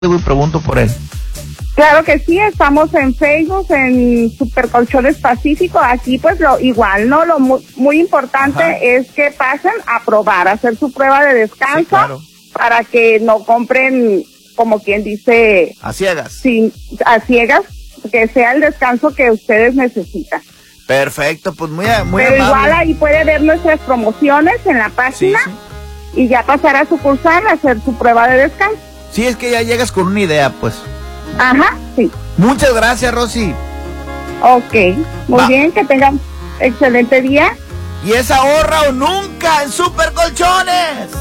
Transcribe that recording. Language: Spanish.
y pregunto por él. Claro que sí, estamos en Facebook, en Supercolchones Pacífico. Aquí pues lo igual, ¿no? Lo muy importante es que pasen a probar, a hacer su prueba de descanso, sí, claro, para que no compren, como quien dice, a ciegas. Sí, a ciegas, que sea el descanso que ustedes necesitan. Perfecto, pues muy Pero amable. Igual ahí puede ver nuestras promociones en la página, sí, sí, y ya pasar a sucursal a hacer su prueba de descanso. Sí, es que ya llegas con una idea, pues. Ajá, sí. Muchas gracias, Rosy. Ok, muy bien, que tengan excelente día. Y es ahorra o nunca en Supercolchones.